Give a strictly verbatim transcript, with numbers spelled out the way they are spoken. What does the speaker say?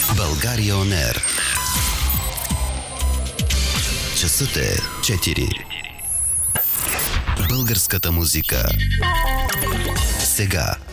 България Он Ер. Часът е четири. Българската музика. Сега.